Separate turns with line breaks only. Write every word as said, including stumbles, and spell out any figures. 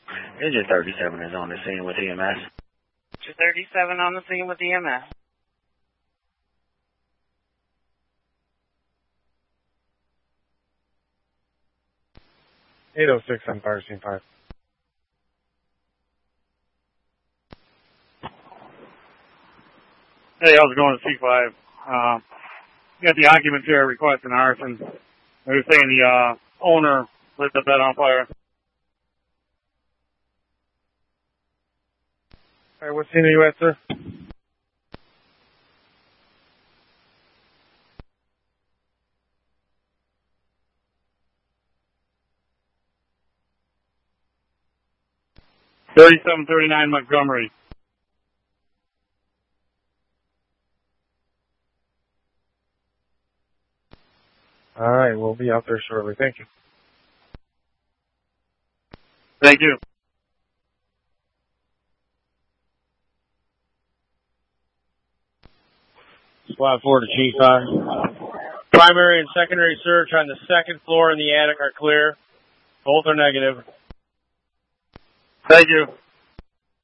Engine thirty-seven is on the scene with E M S.
Engine thirty-seven on the scene with E M S.
eight oh six on fire scene five.
Hey, how's it going, C five? Uh, got the occupants here requesting arson. They're saying the uh, owner lit the bed on fire.
All right, what scene are you at, sir?
thirty-seven thirty-nine Montgomery.
All right, we'll be out there shortly. Thank you.
Thank you.
Squad four to Chief five. Primary and secondary search on the second floor and the attic are clear. Both are negative.
Thank you.